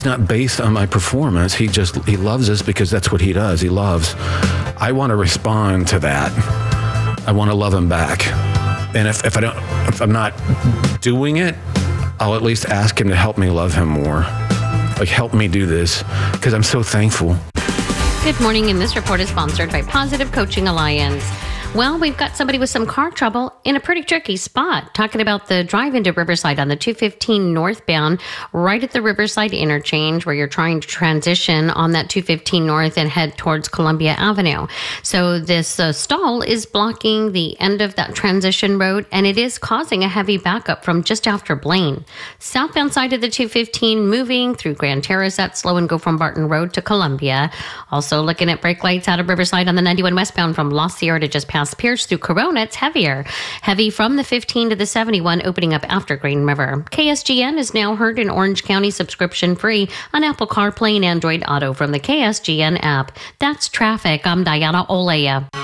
not based on my performance. He loves us because that's what he does. He loves. I want to respond to that. I want to love him back. And if I'm not doing it, I'll at least ask him to help me love him more. Like, help me do this, because I'm so thankful. Good morning, and this report is sponsored by Positive Coaching Alliance. Well, we've got somebody with some car trouble in a pretty tricky spot. Talking about the drive into Riverside on the 215 northbound, right at the Riverside interchange where you're trying to transition on that 215 north and head towards Columbia Avenue. So this stall is blocking the end of that transition road, and it is causing a heavy backup from just after Blaine. Southbound side of the 215 moving through Grand Terrace at Slow and Go from Barton Road to Columbia. Also looking at brake lights out of Riverside on the 91 westbound from La Sierra to just past Pierce through Corona. It's heavier. Heavy from the 15 to the 71 opening up after Green River. KSGN is now heard in Orange County subscription free on Apple CarPlay and Android Auto from the KSGN app. That's traffic. I'm Diana Olea.